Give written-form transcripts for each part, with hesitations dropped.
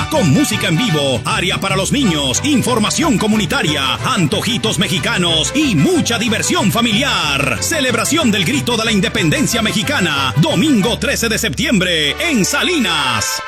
con música en vivo, área para los niños, información comunitaria, antojitos mexicanos y mucha diversión familiar. Celebración del Grito de la Independencia Mexicana, domingo 13 de septiembre en Salinas.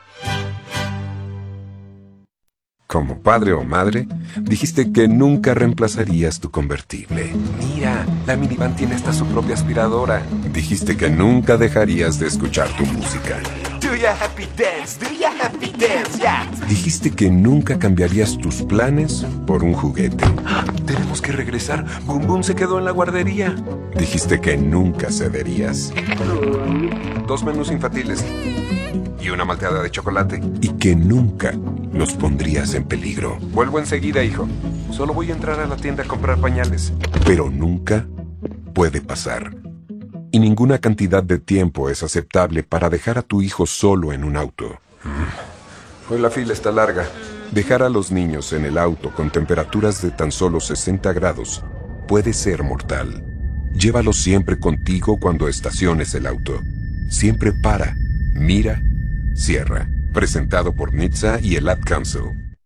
Como padre o madre, dijiste que nunca reemplazarías tu convertible. Mira, la minivan tiene hasta su propia aspiradora. Dijiste que nunca dejarías de escuchar tu música. Do ya happy dance, yeah. Dijiste que nunca cambiarías tus planes por un juguete. Tenemos que regresar. Boom Boom se quedó en la guardería. Dijiste que nunca cederías. 2 menús infantiles y una malteada de chocolate. Y que nunca nos pondrías en peligro. Vuelvo enseguida, hijo. Solo voy a entrar a la tienda a comprar pañales. Pero nunca puede pasar. Y ninguna cantidad de tiempo es aceptable para dejar a tu hijo solo en un auto. Hoy la fila está larga. Dejar a los niños en el auto con temperaturas de tan solo 60 grados puede ser mortal. Llévalos siempre contigo cuando estaciones el auto. Siempre para, mira, cierra. Presentado por NHTSA y el Ad Council.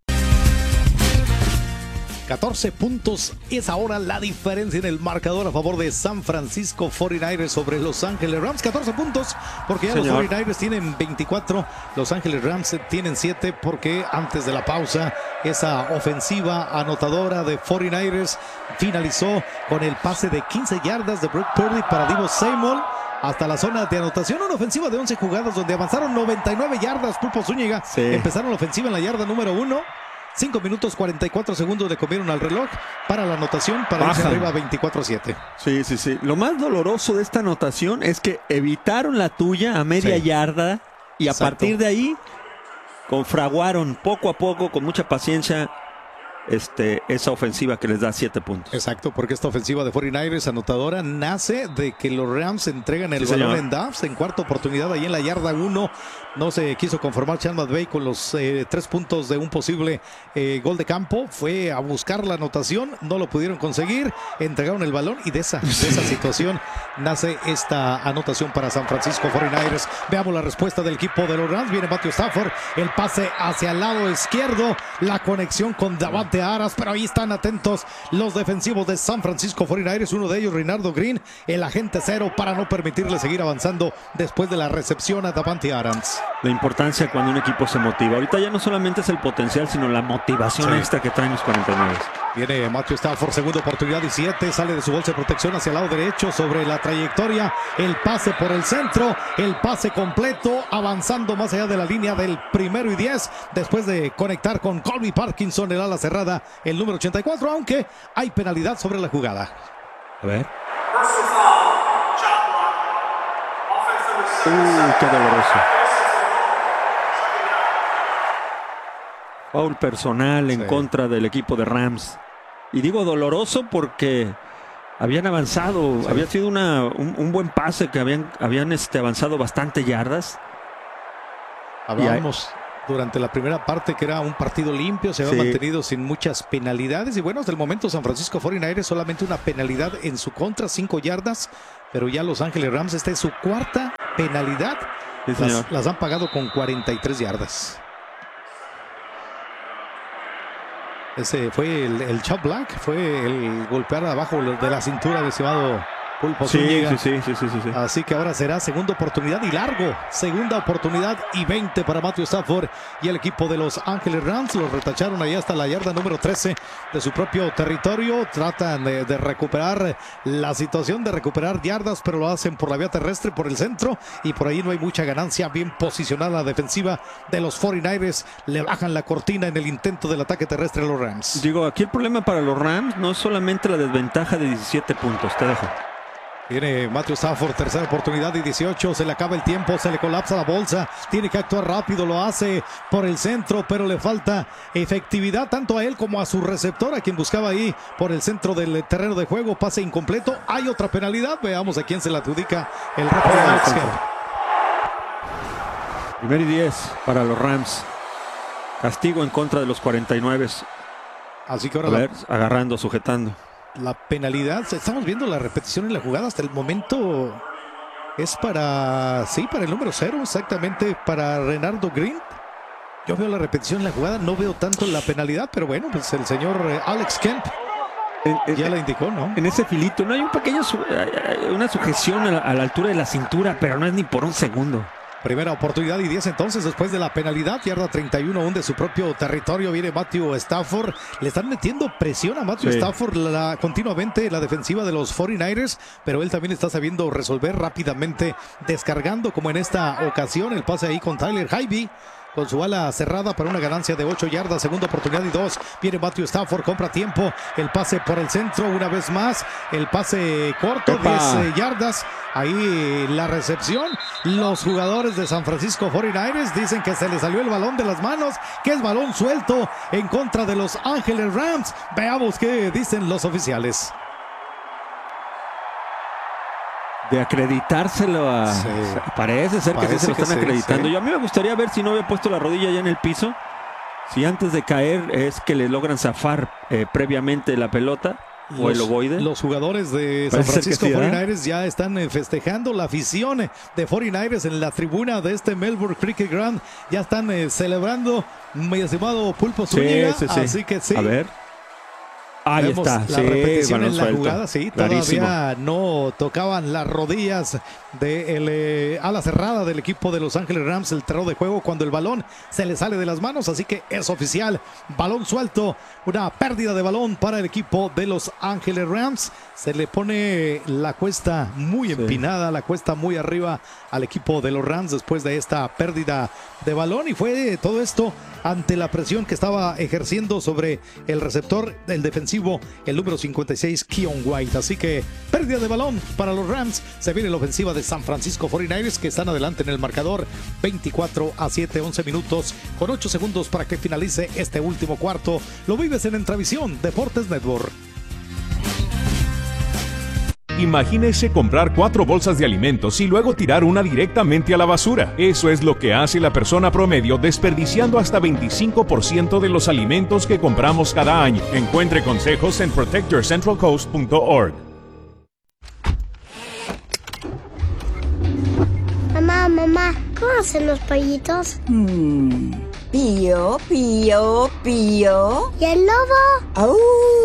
14 puntos es ahora la diferencia en el marcador a favor de San Francisco 49ers sobre Los Ángeles Rams. 14 puntos porque ya los 49ers tienen 24, Los Ángeles Rams tienen 7 porque antes de la pausa esa ofensiva anotadora de 49ers finalizó con el pase de 15 yardas de Brock Purdy para Deebo Samuel hasta la zona de anotación. Una ofensiva de 11 jugadas donde avanzaron 99 yardas. Pulpo Zúñiga empezaron la ofensiva en la yarda número 1. 5 minutos 44 segundos le comieron al reloj para la anotación, para irse arriba 24-7. Sí. Lo más doloroso de esta anotación es que evitaron la tuya a media yarda y a partir de ahí confraguaron poco a poco, con mucha paciencia, esa ofensiva que les da 7 puntos. Exacto, porque esta ofensiva de 49ers anotadora nace de que los Rams entregan el balón en downs, en cuarta oportunidad ahí en la yarda 1. No se quiso conformar Sean McVay con los 3 puntos de un posible gol de campo. Fue a buscar la anotación, no lo pudieron conseguir, entregaron el balón y de esa situación nace esta anotación para San Francisco 49ers. Veamos la respuesta del equipo de los Rams. Viene Matthew Stafford, el pase hacia el lado izquierdo, la conexión con Davante Adams, pero ahí están atentos los defensivos de San Francisco 49ers, uno de ellos Renardo Green, el agente cero, para no permitirle seguir avanzando después de la recepción a Davante Adams. La importancia cuando un equipo se motiva. Ahorita ya no solamente es el potencial, sino la motivación extra que traen los 49. Viene Matthew Stafford, segunda oportunidad y 7, sale de su bolsa de protección hacia el lado derecho sobre la trayectoria, el pase por el centro, el pase completo, avanzando más allá de la línea del 1º y 10, después de conectar con Colby Parkinson, el ala cerrada, el número 84, aunque hay penalidad sobre la jugada. A ver. Qué doloroso. Foul personal en contra del equipo de Rams. Y digo doloroso porque habían avanzado, había sido un buen pase, que habían avanzado bastante yardas. Hablábamos durante la primera parte que era un partido limpio, se había mantenido sin muchas penalidades. Y bueno, hasta el momento San Francisco 49ers solamente una penalidad en su contra, 5 yardas. Pero ya Los Ángeles Rams, esta es su cuarta penalidad. Las han pagado con 43 yardas. Ese fue el chop block, fue el golpear abajo de la cintura del estimado Pulpo Zúñiga. Sí. Así que ahora será segunda oportunidad y largo. Segunda oportunidad y 20 para Matthew Stafford y el equipo de Los Ángeles Rams. Los retacharon ahí hasta la yarda número 13 de su propio territorio. Tratan de recuperar la situación, de recuperar yardas, pero lo hacen por la vía terrestre, por el centro, y por ahí no hay mucha ganancia. Bien posicionada la defensiva de los 49ers. Le bajan la cortina en el intento del ataque terrestre a los Rams. Digo, aquí el problema para los Rams no es solamente la desventaja de 17 puntos. Te dejo. Viene Matthew Stafford, tercera oportunidad y 18, se le acaba el tiempo, se le colapsa la bolsa, tiene que actuar rápido, lo hace por el centro, pero le falta efectividad tanto a él como a su receptor, a quien buscaba ahí por el centro del terreno de juego, pase incompleto. Hay otra penalidad, veamos a quién se la adjudica el referee. 1º y 10 para los Rams, castigo en contra de los 49. Así que ahora agarrando, sujetando. La penalidad, estamos viendo la repetición en la jugada, hasta el momento es para el número 0, exactamente para Renardo Green. Yo veo la repetición en la jugada, no veo tanto la penalidad, pero bueno, pues el señor Alex Kemp ya la indicó, ¿no? En ese filito, no hay un pequeño una sujeción a la altura de la cintura, pero no es ni por un segundo. Primera oportunidad y 10 entonces después de la penalidad, yarda 31 aún de su propio territorio, viene Matthew Stafford, le están metiendo presión a Matthew Stafford continuamente la defensiva de los 49ers, pero él también está sabiendo resolver rápidamente, descargando como en esta ocasión el pase ahí con Tyler Higbee, con su ala cerrada para una ganancia de 8 yardas, segunda oportunidad y 2. Viene Matthew Stafford, compra tiempo, el pase por el centro una vez más, el pase corto, 10 yardas, ahí la recepción. Los jugadores de San Francisco 49ers dicen que se le salió el balón de las manos, que es balón suelto en contra de los Ángeles Rams. Veamos qué dicen los oficiales. De acreditárselo a... Sí. Parece ser que sí se lo están acreditando. Yo a mí me gustaría ver si no había puesto la rodilla ya en el piso. Si antes de caer es que le logran zafar previamente la pelota o el ovoide. Los jugadores de San Francisco 49ers ya están festejando. La afición de 49ers en la tribuna de este Melbourne Cricket Ground ya están celebrando, mi estimado Pulpo Zúñiga. Así que sí. A ver. Ahí está, la repetición en la jugada, sí, todavía no tocaban las rodillas de ala cerrada del equipo de Los Ángeles Rams, el terreno de juego cuando el balón se le sale de las manos, así que es oficial, balón suelto, una pérdida de balón para el equipo de Los Ángeles Rams, se le pone la cuesta muy empinada, la cuesta muy arriba al equipo de los Rams después de esta pérdida de balón y fue todo esto ante la presión que estaba ejerciendo sobre el receptor, el defensivo, el número 56, Keon White. Así que pérdida de balón para los Rams. Se viene la ofensiva de San Francisco 49ers que están adelante en el marcador 24-7, 11 minutos con 8 segundos para que finalice este último cuarto. Lo vives en Entravisión Deportes Network. Imagínese comprar 4 bolsas de alimentos y luego tirar una directamente a la basura. Eso es lo que hace la persona promedio, desperdiciando hasta 25% de los alimentos que compramos cada año. Encuentre consejos en protectyourcentralcoast.org. Mamá, ¿cómo hacen los pollitos? Pío, pío, pío. ¿Y el lobo? ¡Au!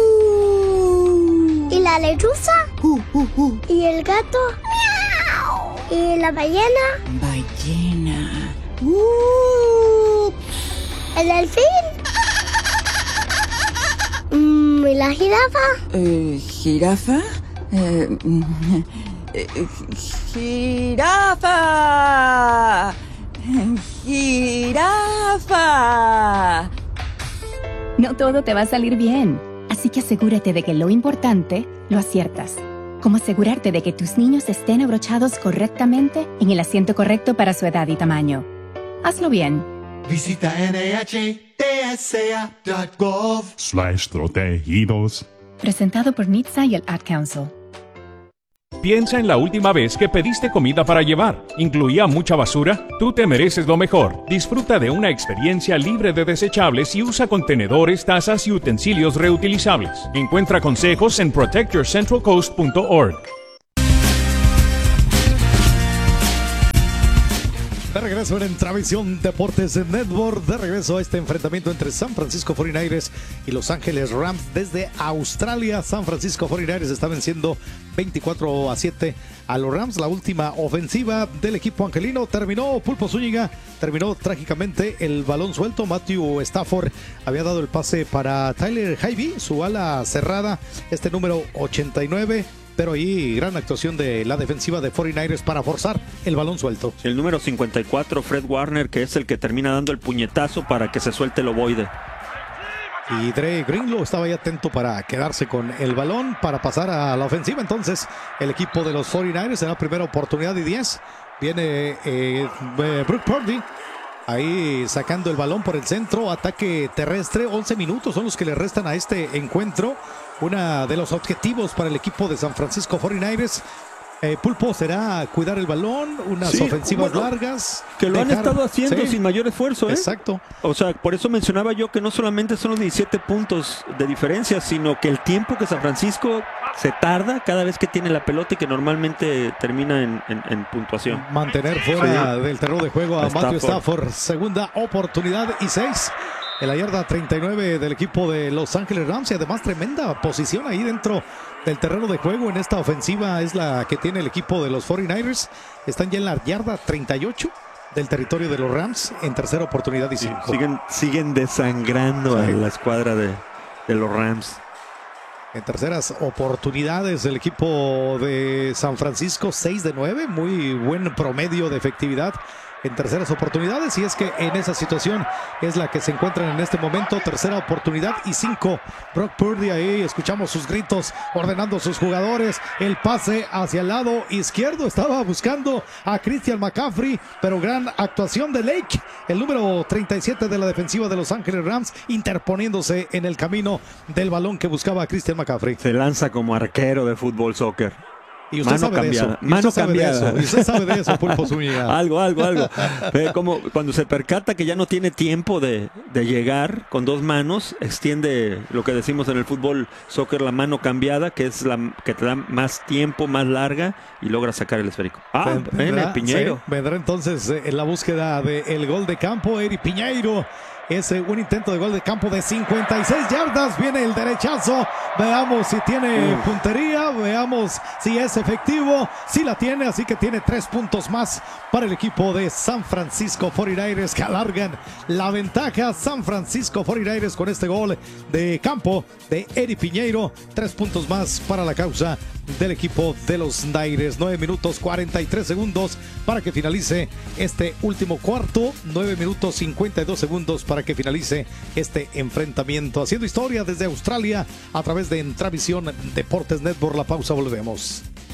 ¿Y la lechuza? ¿Y el gato? ¡Miau! ¿Y la ballena? Ballena. ¿El delfín? ¿Y la jirafa? ¿Jirafa? ¡Jirafa! ¡Jirafa! No todo te va a salir bien, así que asegúrate de que lo importante lo aciertas. Como asegurarte de que tus niños estén abrochados correctamente en el asiento correcto para su edad y tamaño. Hazlo bien. Visita NHTSA.gov/protegidos. Presentado por NHTSA y el Ad Council. Piensa en la última vez que pediste comida para llevar. ¿Incluía mucha basura? Tú te mereces lo mejor. Disfruta de una experiencia libre de desechables y usa contenedores, tazas y utensilios reutilizables. Encuentra consejos en protectyourcentralcoast.org. De regreso en Entravisión Deportes Network, de regreso a este enfrentamiento entre San Francisco 49ers y Los Ángeles Rams desde Australia. San Francisco 49ers está venciendo 24-7 a los Rams. La última ofensiva del equipo angelino terminó, Pulpo Zúñiga, terminó trágicamente el balón suelto. Matthew Stafford había dado el pase para Tyler Higbee, su ala cerrada, este número 89. Pero ahí gran actuación de la defensiva de 49ers para forzar el balón suelto. El número 54, Fred Warner, que es el que termina dando el puñetazo para que se suelte el ovoide. Y Dre Greenlow estaba ahí atento para quedarse con el balón para pasar a la ofensiva. Entonces el equipo de los 49ers en la primera oportunidad y 10. Viene Brock Purdy. Ahí sacando el balón por el centro, ataque terrestre, 11 minutos son los que le restan a este encuentro. Uno de los objetivos para el equipo de San Francisco 49ers Pulpo, será cuidar el balón, unas ofensivas largas. Que lo han estado haciendo sin mayor esfuerzo, ¿eh? Exacto. O sea, por eso mencionaba yo que no solamente son los 17 puntos de diferencia, sino que el tiempo que San Francisco se tarda cada vez que tiene la pelota y que normalmente termina en puntuación. Mantener fuera del terreno de juego a Matthew Stafford. Segunda oportunidad y 6. En la yarda 39 del equipo de Los Ángeles Rams y además tremenda posición ahí dentro del terreno de juego en esta ofensiva es la que tiene el equipo de los 49ers. Están ya en la yarda 38 del territorio de los Rams en tercera oportunidad y 5. Siguen desangrando a la escuadra de los Rams. En terceras oportunidades el equipo de San Francisco 6 de 9, muy buen promedio de efectividad en terceras oportunidades, y es que en esa situación es la que se encuentran en este momento. Tercera oportunidad y 5. Brock Purdy ahí, escuchamos sus gritos ordenando a sus jugadores, el pase hacia el lado izquierdo, estaba buscando a Christian McCaffrey, pero gran actuación de Lake, el número 37 de la defensiva de Los Ángeles Rams, interponiéndose en el camino del balón que buscaba a Christian McCaffrey. Se lanza como arquero de fútbol soccer. Y usted sabe cambiada. De eso. Mano cambiada. Y usted sabe de eso, Pulpo Zúñiga. algo. Como cuando se percata que ya no tiene tiempo de llegar con dos manos, extiende lo que decimos en el fútbol soccer, la mano cambiada, que es la que te da más tiempo, más larga, y logra sacar el esférico. Piñeiro. Sí, vendrá entonces en la búsqueda del gol de campo, Eric Piñeiro. Es un intento de gol de campo de 56 yardas. Viene el derechazo. Veamos si tiene puntería. Veamos si es efectivo. Sí la tiene, así que tiene 3 puntos más para el equipo de San Francisco 49ers, que alargan la ventaja. San Francisco 49ers con este gol de campo de Eric Piñeiro. 3 puntos más para la causa del equipo de los Niners. 9 minutos 43 segundos para que finalice este último cuarto. 9 minutos 52 segundos para que finalice este enfrentamiento. Haciendo historia desde Australia a través de Entravisión Deportes Network. La pausa, volvemos.